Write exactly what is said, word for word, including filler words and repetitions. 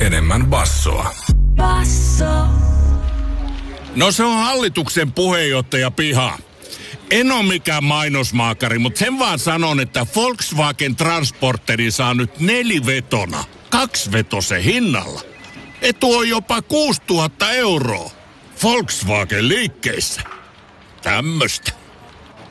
enemmän bassoa. Basso. No se on hallituksen puheenjohtaja Piha. En ole mikään mainosmaakari, mutta sen vaan sanon, että Volkswagen Transporteri saa nyt nelivetona, kaksivetosen hinnalla. Etu on jopa kuusituhatta euroa. Volkswagen liikkeissä. Tämmöstä.